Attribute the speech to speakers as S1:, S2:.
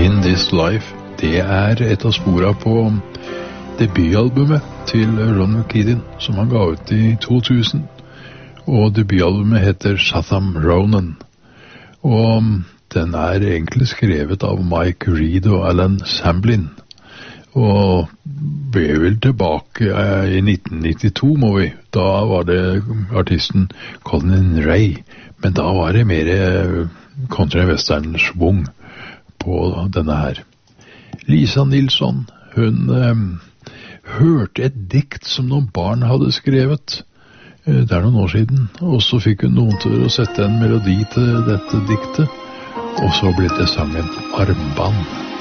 S1: In This Life, det et av sporene på debutalbumet til Ron McKeedin, som han ga ut i 2000. Og debutalbumet heter Shatham Ronan. Og den egentlig skrevet av Mike Reed og Alan Samblin. Og ble vel tilbake i 1992, må vi. Da var det artisten Colin Ray, men da var det mer country-western-svung på denne her. Lisa Nilsson, hun hørte et dikt som noen barn hadde skrevet. Det noen år siden, og så fikk hun noen til å sette en melodi til dette diktet, og så ble det sangen Armband.